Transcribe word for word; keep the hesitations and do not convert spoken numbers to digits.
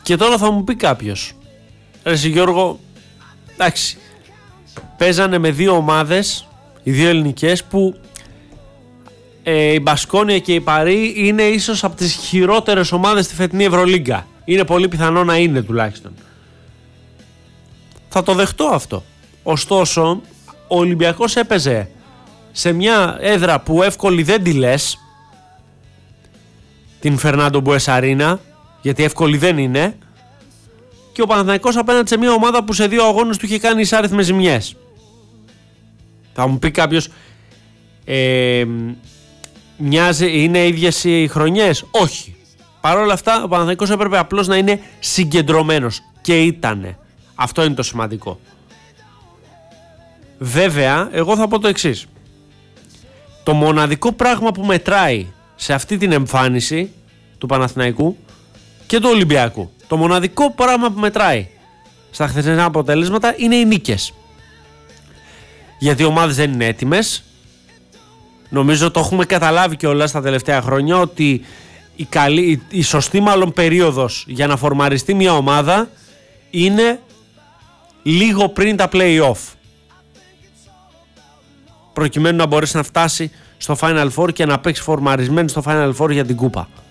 Και τώρα θα μου πει κάποιος, ρε συ Γιώργο, εντάξει, παίζανε με δύο ομάδες, οι δύο ελληνικές, που ε, η Μπασκόνια και η Παρί είναι ίσως από τις χειρότερες ομάδες στη φετινή Ευρωλίγκα. Είναι πολύ πιθανό να είναι τουλάχιστον. Θα το δεχτώ αυτό. Ωστόσο, ο Ολυμπιακός έπαιζε σε μια έδρα που εύκολη δεν τη λες, την Φερνάντο Μπουές Αρίνα, γιατί εύκολη δεν είναι, και ο Παναθηναϊκός απέναντι σε μια ομάδα που σε δύο αγώνες του είχε κάνει εισάριθμες ζημιές. Θα μου πει κάποιος, ε, μοιάζει, είναι ίδιες οι χρονιές? Όχι. Παρ' όλα αυτά ο Παναθηναϊκός έπρεπε απλώς να είναι συγκεντρωμένος, και ήτανε. Αυτό είναι το σημαντικό. Βέβαια, εγώ θα πω το εξής. Το μοναδικό πράγμα που μετράει σε αυτή την εμφάνιση του Παναθηναϊκού και του Ολυμπιακού, το μοναδικό πράγμα που μετράει στα χθεσινά αποτελέσματα είναι οι νίκες. Γιατί οι ομάδες δεν είναι έτοιμες. Νομίζω το έχουμε καταλάβει και όλα στα τελευταία χρόνια, ότι η, καλή, η σωστή μάλλον περίοδος για να φορμαριστεί μια ομάδα είναι λίγο πριν τα play-off, προκειμένου να μπορέσει να φτάσει στο Final Four και να παίξει φορμαρισμένη στο Final Four για την κούπα.